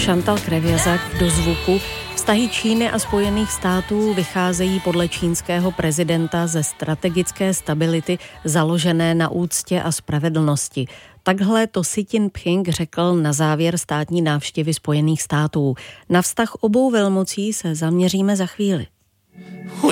Chantal Krevězak do Zvuku. Vztahy Číny a Spojených států vycházejí podle čínského prezidenta ze strategické stability založené na úctě a spravedlnosti. Takhle to Xi Jinping řekl na závěr státní návštěvy Spojených států. Na vztah obou velmocí se zaměříme za chvíli.